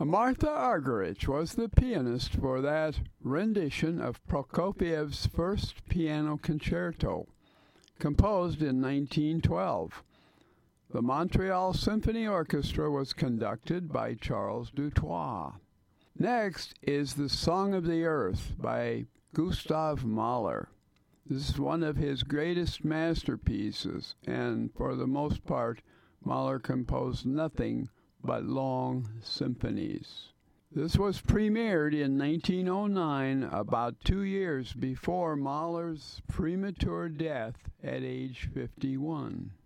Martha Argerich was the pianist for that rendition of Prokofiev's first piano concerto, composed in 1912. The Montreal Symphony Orchestra was conducted by Charles Dutoit. Next is The Song of the Earth by Gustav Mahler. This is one of his greatest masterpieces, and for the most part, Mahler composed nothing but long symphonies. This was premiered in 1909, about 2 years before Mahler's premature death at age 51.